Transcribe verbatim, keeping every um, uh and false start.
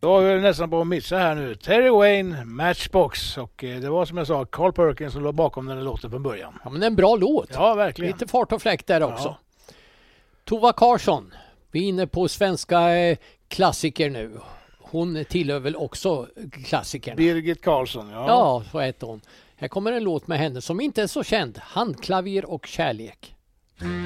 Då var vi nästan på att missa här nu. Terry Wayne, Matchbox. Och eh, det var som jag sa, Carl Perkins som låg bakom den här låten från början. Ja, men en bra låt. Ja, verkligen. Lite fart och fläkt där också. Ja. Tova Karlsson. Vi är inne på svenska eh, klassiker nu. Hon tillhör väl också klassikerna. Birgit Karlsson, ja. Ja, så heter hon. Här kommer en låt med henne som inte är så känd. Handklavier och kärlek.